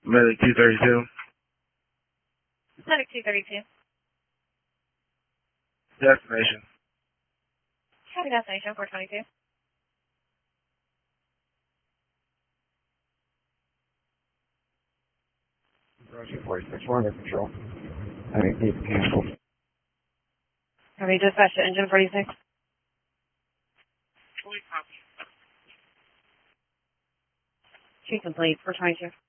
Medic 232. Medic 232. Destination. Copy destination 422. Roger 46, we're under control. I think need canceled. Copy dispatch to engine 46. Fully copy. Chief complete 422.